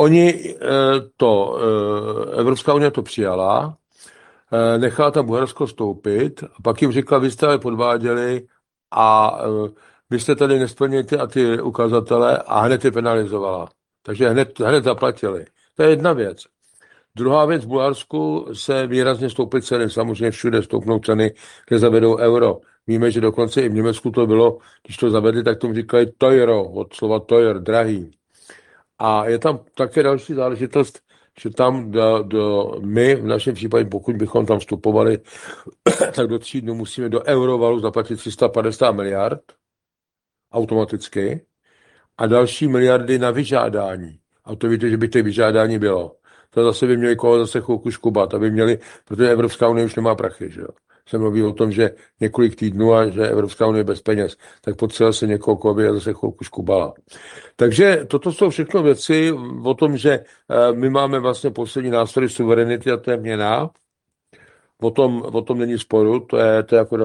Evropská unie to přijala, nechala tam Bulharsko stoupit a pak jim řekla, vy jste ale podváděli a vy jste tady nesplnili ty ukazatele a hned je penalizovala. Takže hned zaplatili. To je jedna věc. Druhá věc, v Bulharsku se výrazně stouply ceny, samozřejmě všude stoupnou ceny, kde zavedou euro. Víme, že dokonce i v Německu to bylo, když to zavedli, tak tomu říkali teuro, od slova teuer, drahý. A je tam také další záležitost, že tam my v našem případě, pokud bychom tam vstupovali, tak do 3 dnů musíme do eurovalu zaplatit 350 miliard automaticky a další miliardy na vyžádání. A to víte, že by to vyžádání bylo. To zase by měli koho zase chvilku škubat, aby měli, protože Evropská unie už nemá prachy, že jo. Se mluví o tom, že několik týdnů a že Evropská unie je bez peněz, tak potřeba se někoho, koho by zase chvilku škubala. Takže toto jsou všechno věci o tom, že my máme vlastně poslední nástroj suverenity a to je měna. O tom není sporu, to je jako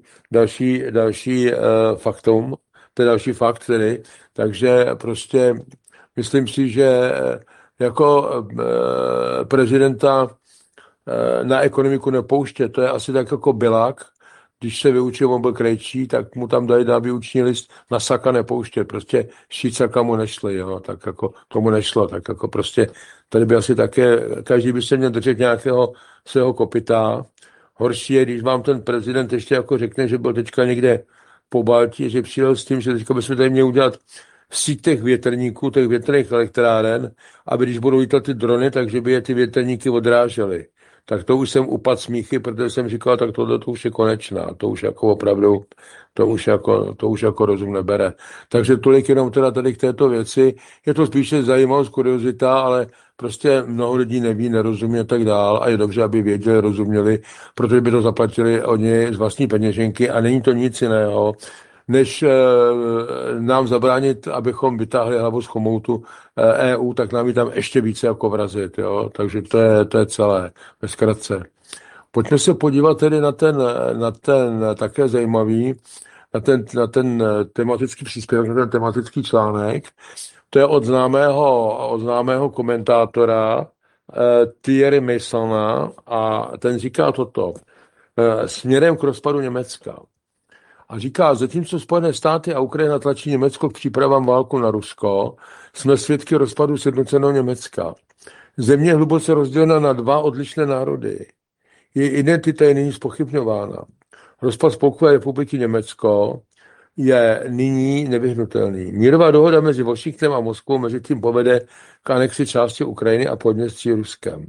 další faktum, to je další fakt tedy. Takže prostě myslím si, že jako prezidenta na ekonomiku nepouště, to je asi tak jako Bilák, když se vyučil, on byl krejčí, tak mu tam dají na výuční list na saka nepouště, prostě šít saka mu nešli, jo, tak jako tomu nešlo, tak jako prostě tady by asi také, každý by se měl držet nějakého svého kopyta. Horší je, když vám ten prezident ještě jako řekne, že byl teďka někde po Baltí, že přijel s tím, že teďka bychom tady měli udělat síť těch větrníků, těch větrných elektráren, aby když budou lítat ty drony, takže by je ty větrníky odrážely. Tak to už jsem upadl smíchy, protože jsem říkal, tak tohle to už je konečná, to už jako opravdu, to už jako rozum nebere. Takže tolik jenom teda tady k této věci. Je to spíše zajímavost, kuriozita, ale prostě mnoho lidí neví, nerozumí a tak dál a je dobře, aby věděli, rozuměli, protože by to zaplatili oni z vlastní peněženky a není to nic jiného, než nám zabránit, abychom vytáhli hlavu z chomoutu EU, tak nám ji tam ještě více jako vrazit. Jo? Takže to je celé, ve zkratce. Pojďme se podívat tedy na ten také zajímavý, na ten tematický příspěvek, na ten tematický článek. To je od známého komentátora Thierry Meissona a ten říká toto. Směrem k rozpadu Německa. A říká, zatímco Spojené státy a Ukrajina tlačí Německo k přípravám válku na Rusko, jsme svědky rozpadu sjednoceného Německa. Země je hluboce rozdělena na 2 odlišné národy. Její identita je nyní zpochybňována. Rozpad Spolkové republiky Německo je nyní nevyhnutelný. Mírová dohoda mezi Washingtonem a Moskvou mezi tím povede k anexi části Ukrajiny a Podněstří Ruskem.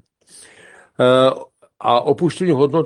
A opuštění hodnot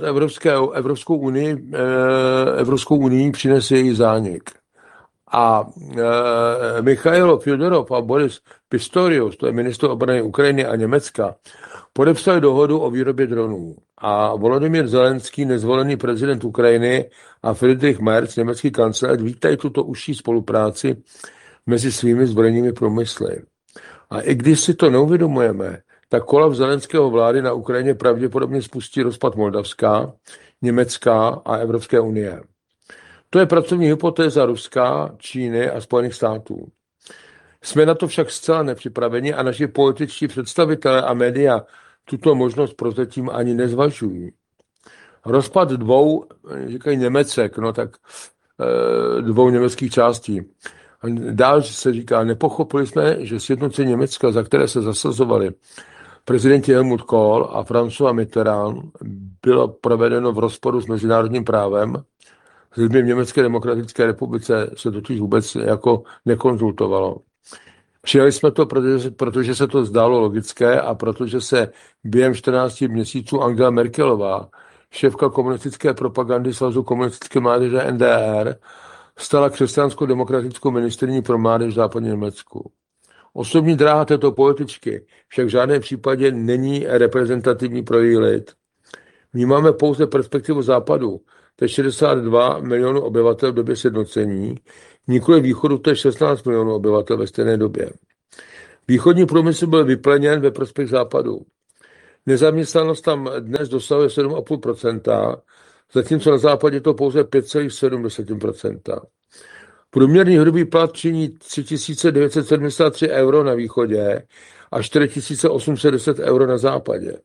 Evropskou unii přinese její zánik. A Michailo Fyodorov a Boris Pistorius, to je ministr obrany Ukrajiny a Německa, podepsali dohodu o výrobě dronů. A Volodymyr Zelenský, nezvolený prezident Ukrajiny, a Friedrich Merz, německý kancléř, vítají tuto užší spolupráci mezi svými zbrojními průmysly. A i když si to neuvědomujeme, tak kolaps Zelenského vlády na Ukrajině pravděpodobně spustí rozpad Moldavska, Německa a Evropské unie. To je pracovní hypotéza Ruska, Číny a Spojených států. Jsme na to však zcela nepřipraveni a naši političtí představitelé a média tuto možnost prozatím ani nezvažují. Rozpad říkají Němecek, no tak 2 německých částí. Dál se říká, nepochopili jsme, že sjednocení Německa, za které se zasazovali prezidenti Helmut Kohl a François Mitterrand, bylo provedeno v rozporu s mezinárodním právem. S lidmi v Německé demokratické republice se totiž vůbec jako nekonzultovalo. Přijali jsme to, protože se to zdálo logické a protože se během 14 měsíců Angela Merkelová, šéfka komunistické propagandy Svazu komunistické mládeže NDR, stala křesťansko-demokratickou ministryní pro mládež v západním Německu. Osobní dráha této političky však v žádném případě není reprezentativní pro její lid. Vnímáme pouze perspektivu západu, to je 62 milionů obyvatel v době sjednocení, nikoli východu, to je 16 milionů obyvatel ve stejné době. Východní průmysl byl vyplněn ve prospěch západu. Nezaměstnanost tam dnes dosahuje 7,5%, zatímco na západě to pouze 5,7%. Průměrný hrubý plat činí 3973 euro na východě a 4810 euro na západě.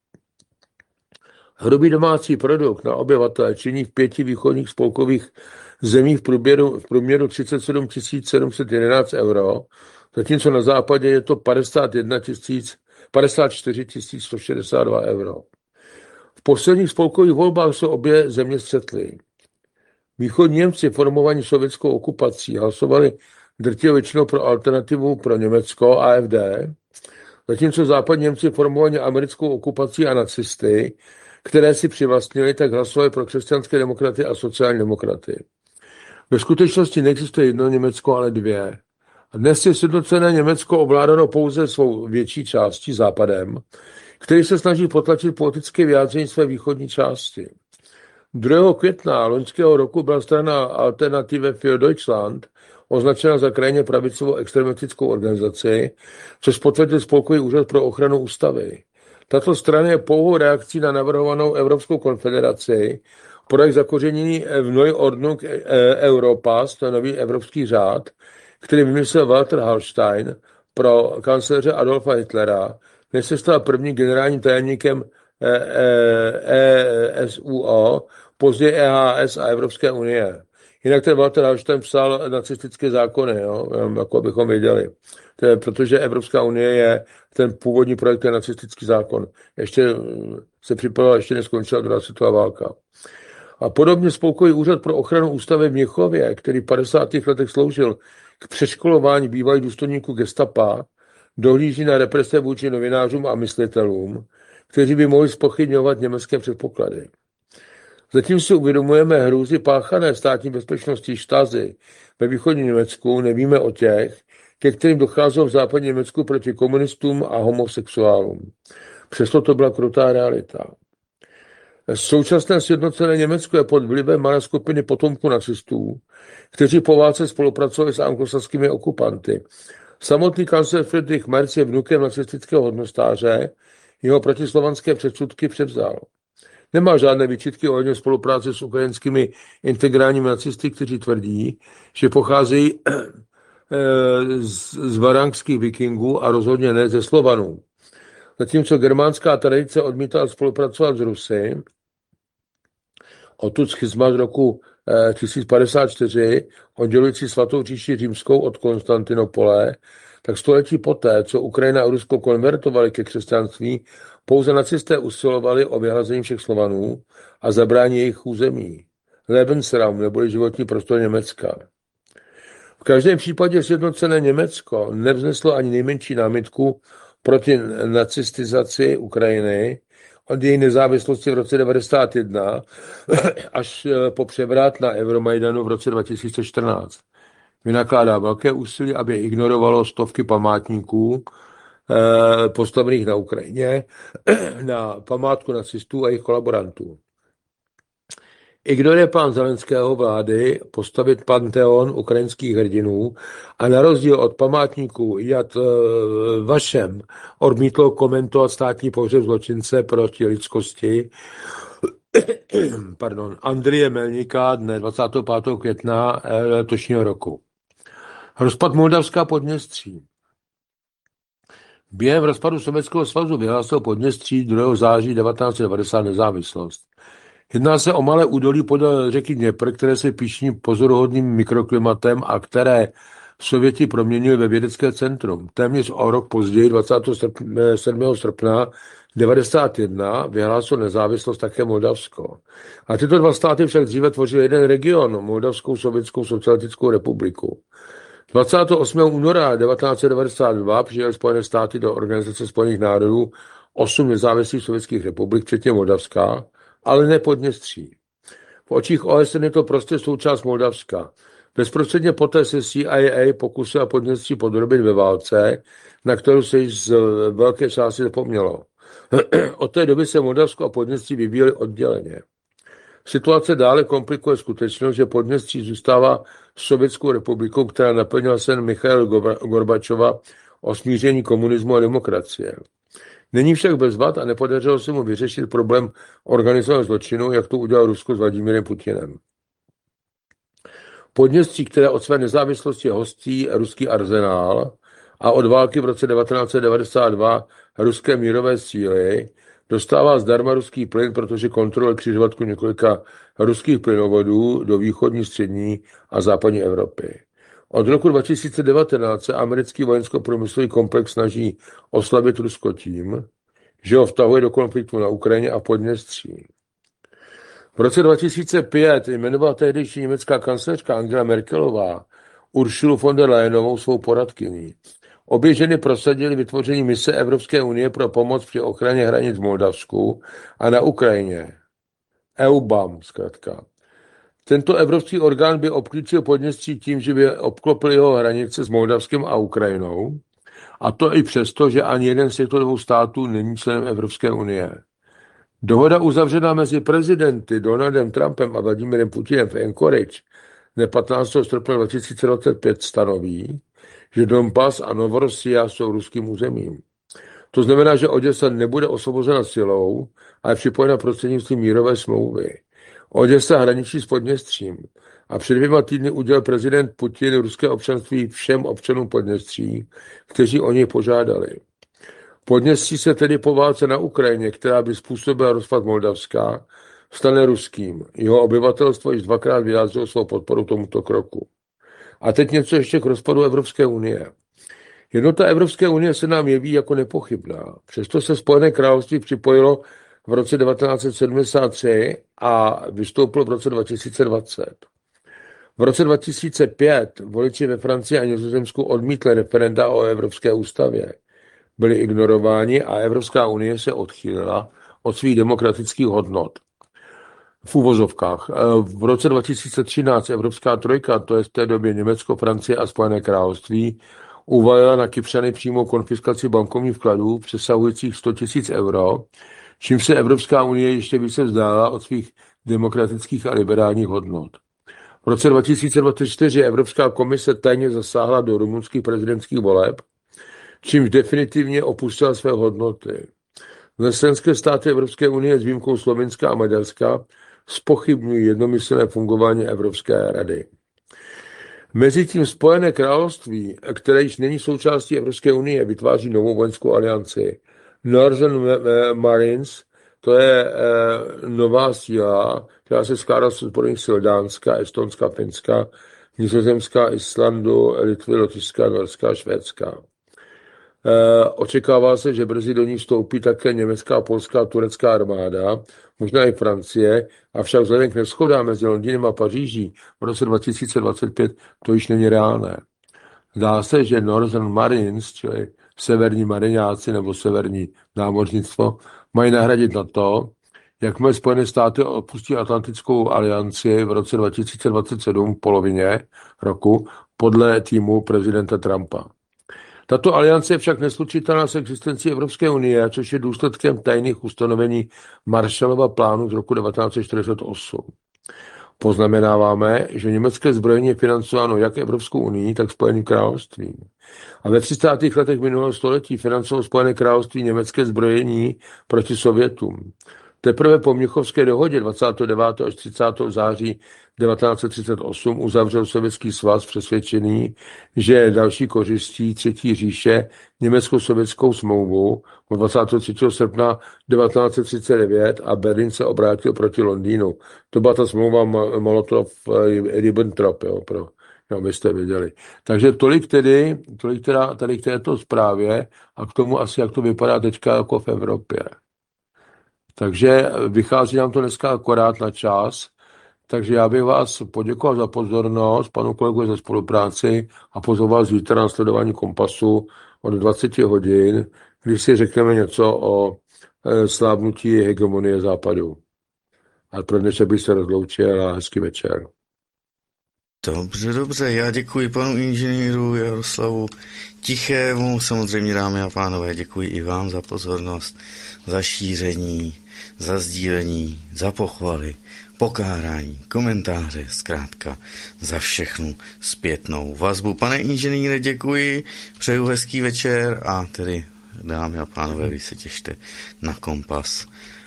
Hrubý domácí produkt na obyvatele činí v 5 východních spolkových zemích v průměru 37 711 euro, zatímco na západě je to 54 162 euro. V posledních spolkových volbách se obě země střetly. Východní Němci formovaní sovětskou okupací hlasovali drtivou většinou pro alternativu pro Německo AfD, zatímco západní Němci formovaní americkou okupací a nacisty, které si přivlastnili, tak hlasovali pro křesťanské demokraty a sociální demokraty. Ve skutečnosti neexistuje jedno Německo, ale dvě. A dnes je sjednocené Německo ovládáno pouze svou větší částí západem, který se snaží potlačit politické vyjádření své východní části. 2. května loňského roku byla strana Alternative für Deutschland označena za krajně pravicovou extremistickou organizaci, což potvrdil Spolkový úřad pro ochranu ústavy. Tato strana je pouhou reakcí na navrhovanou Evropskou konfederaci, projekt zakořenění v Neue Ordnung Europas, to je nový evropský řád, který vymyslel Walter Hallstein pro kancléře Adolfa Hitlera, než se stal prvním generálním tajemníkem ESUO, později EHS a Evropské unie. Jinak ten Walter Hallstein psal nacistické zákony, jo, jako bychom věděli. To je, protože Evropská unie je ten původní projekt, je nacistický zákon. Ještě se připravila, ještě neskončila druhá světová válka. A podobně Spolkový úřad pro ochranu ústavy v Mnichově, který v 50. letech sloužil k přeškolování bývalých důstojníků gestapa, dohlíží na represe vůči novinářům a myslitelům, kteří by mohli zpochybňovat německé předpoklady. Zatím si uvědomujeme hrůzy páchané státní bezpečnosti Stasi ve východním Německu, nevíme o těch, ke kterým docházelo v západním Německu proti komunistům a homosexuálům. Přesto to byla krutá realita. Současné sjednocené Německo je pod vlivem malé skupiny potomků nacistů, kteří po válce spolupracovali s anglosaskými okupanty. Samotný kancléř Friedrich Merz je vnukem nacistického hodnostáře, jeho protislovanské předsudky převzal. Nemá žádné výčitky ohledně spolupráce s ukrajinskými integrálními nacisty, kteří tvrdí, že pocházejí z varangských vikingů a rozhodně ne ze Slovanů. Zatímco germánská tradice odmítala spolupracovat s Rusy, odtud schizma z roku 1054, oddělující svatou říši římskou od Konstantinopole, tak století poté, co Ukrajina a Rusko konvertovali ke křesťanství, pouze nacisté usilovali o vyhlazení všech Slovanů a zabrání jejich území. Lebensraum neboli životní prostor Německa. V každém případě sjednocené Německo nevzneslo ani nejmenší námitku proti nacistizaci Ukrajiny od její nezávislosti v roce 1991 až po převrat na Euromajdanu v roce 2014. Vynakládá velké úsilí, aby ignorovalo stovky památníků postavených na Ukrajině na památku nacistů a jejich kolaborantů. Ignoruje plán Zelenského vlády postavit panteon ukrajinských hrdinů a na rozdíl od památníků Yad Vashem odmítlo komentovat státní pohřeb zločince proti lidskosti Andreje Melníka dne 25. května letošního roku. Rozpad Moldavska Podněstří. Během rozpadu Sovětského svazu vyhlásil Podněstří 2. září 1990 nezávislost. Jedná se o malé údolí podél řeky Dněpr, které se píšní pozoruhodným mikroklimatem a které Sověti proměnili ve vědecké centrum. Téměř o rok později, 27. srpna 1991, vyhlásilo nezávislost také Moldavsko. A tyto dva státy však dříve tvořily jeden region, Moldavskou sovětskou socialistickou republiku. 28. února 1992 přijaly Spojené státy do Organizace spojených národů 8 nezávislých sovětských republik, včetně Moldavska, ale ne Podněstří. V očích OSN je to prostě součást Moldavska. Bezprostředně poté se CIA pokusila Podněstří podrobit ve válce, na kterou se již z velké části zapomnělo. Od té doby se Moldavsko a Podněstří vyvíjely odděleně. Situace dále komplikuje skutečnost, že Podněstří zůstává sovětskou republikou, která naplnila sen Michaila Gorbačova o smíření komunismu a demokracie. Není však bez vad a nepodařilo se mu vyřešit problém organizovaného zločinu, jak to udělal Rusko s Vladimírem Putinem. Podněstří, které od své nezávislosti hostí ruský arzenál a od války v roce 1992 ruské mírové síly, dostává zdarma ruský plyn, protože kontroluje křižovatku několika ruských plynovodů do východní, střední a západní Evropy. Od roku 2019 se americký vojensko-průmyslový komplex snaží oslabit Rusko tím, že ho vtahuje do konfliktu na Ukrajině a Podněstří. V roce 2005 jmenovala tehdejší německá kancléřka Angela Merkelová Ursulu von der Leyenovou svou poradkyní. Obě ženy prosadily vytvoření mise Evropské unie pro pomoc při ochraně hranic v Moldavsku a na Ukrajině. EUBAM zkrátka. Tento evropský orgán by obklíčil Podněstří tím, že by obklopil jeho hranice s Moldavskem a Ukrajinou, a to i přesto, že ani jeden z těchto dvou států není členem Evropské unie. Dohoda uzavřená mezi prezidenty Donaldem Trumpem a Vladimirem Putinem v Anchorage dne 15. srpna 2025 stanoví, že Donbas a Novorossija jsou ruským územím. To znamená, že Oděsa nebude osvobozena silou, ale připojena prostřednictvím mírové smlouvy. Oděsa hraničí s Podněstřím a před 2 týdny udělal prezident Putin ruské občanství všem občanům Podněstří, kteří o něj požádali. Podněstří se tedy po válce na Ukrajině, která by způsobila rozpad Moldavska, stane ruským. Jeho obyvatelstvo již 2krát vyjádřilo svou podporu tomuto kroku. A teď něco ještě k rozpadu Evropské unie. Jednota Evropské unie se nám jeví jako nepochybná. Přesto se Spojené království připojilo v roce 1973 a vystoupilo v roce 2020. V roce 2005 voliči ve Francii a Nizozemsku odmítli referenda o Evropské ústavě. Byli ignorováni a Evropská unie se odchýlila od svých demokratických hodnot. V uvozovkách. V roce 2013 Evropská trojka, to je v té době Německo, Francie a Spojené království, uvalila na Kypřany přímou konfiskaci bankovních vkladů přesahujících 100 000 euro, čím se Evropská unie ještě více vzdálila od svých demokratických a liberálních hodnot. V roce 2024 Evropská komise tajně zasáhla do rumunských prezidentských voleb, čímž definitivně opustila své hodnoty. Členské státy Evropské unie s výjimkou Slovinska a Maďarska zpochybňují jednomyslné fungování Evropské rady. Mezitím Spojené království, které již není součástí Evropské unie, vytváří novou vojenskou alianci. Northern Marines, to je nová síla, která se skládá z zbrojních sil Dánska, Estonska, Finska, Nizozemska, Islandu, Litvy, Lotyšska, Norska a Švédska. Očekává se, že brzy do ní vstoupí také německá, polská a turecká armáda, možná i Francie, avšak vzhledem k neshodám mezi Londýnem a Paříží v roce 2025 to již není reálné. Zdá se, že Northern Marines, čili severní mariňáci nebo severní námořnictvo, mají nahradit NATO, jakmile Spojené státy opustí Atlantickou alianci v roce 2027 v polovině roku podle týmu prezidenta Trumpa. Tato aliance je však neslučitelná s existencí Evropské unie, což je důsledkem tajných ustanovení Marshallova plánu z roku 1948. Poznamenáváme, že německé zbrojení je financováno jak Evropskou unii, tak Spojeným královstvím. A ve 30. letech minulého století financovalo Spojené království německé zbrojení proti Sovětům. Teprve po Mnichovské dohodě 29. až 30. září 1938 uzavřel Sovětský svaz přesvědčený, že další kořistí Třetí říše německo-sovětskou smlouvu od 23. srpna 1939 a Berlín se obrátil proti Londýnu. To byla ta smlouva Molotov-Ribbentrop, abyste věděli. Takže tolik teda tady k této zprávě a k tomu asi, jak to vypadá teďka jako v Evropě. Takže vychází nám to dneska akorát na čas, Takže já bych vás poděkoval za pozornost, panu kolegovi za spolupráci a pozval vás zítra na sledování Kompasu od 20 hodin, kdy si řekneme něco o slábnutí hegemonie Západu. A pro dnešek bych se rozloučil a hezký večer.
Dobře, já děkuji panu inženýru Jaroslavu Tichému, samozřejmě dámy a pánové, děkuji i vám za pozornost, za šíření, za sdílení, za pochvaly, pokárání, komentáře, zkrátka za všechnu zpětnou vazbu. Pane inženýre, děkuji, přeju hezký večer a tedy dámy a pánové, vy se těšte na Kompas